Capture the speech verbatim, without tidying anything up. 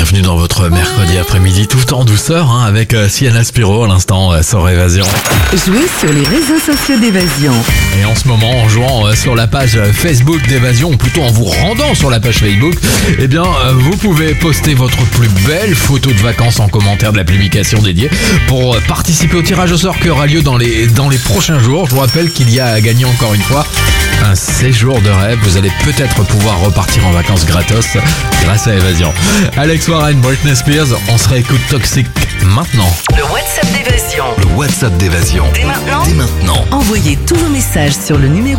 bienvenue dans votre mercredi après-midi tout en douceur hein, avec euh, Sienna Spiro à l'instant euh, sur Évasion. Jouez sur les réseaux sociaux d'Évasion. Et en ce moment, en jouant euh, sur la page euh, Facebook d'Évasion, ou plutôt en vous rendant sur la page Facebook, eh bien, euh, vous pouvez poster votre plus belle photo de vacances en commentaire de la publication dédiée pour euh, participer au tirage au sort qui aura lieu dans les, dans les prochains jours. Je vous rappelle qu'il y a à gagner encore une fois un séjour de rêve. Vous allez peut-être pouvoir repartir en vacances gratos grâce à Évasion. Alex Warren, Britney Spears, on se réécoute Toxic maintenant. Le WhatsApp d'Évasion. Le WhatsApp d'Évasion. Dès maintenant, Dès maintenant. envoyez tous vos messages sur le numéro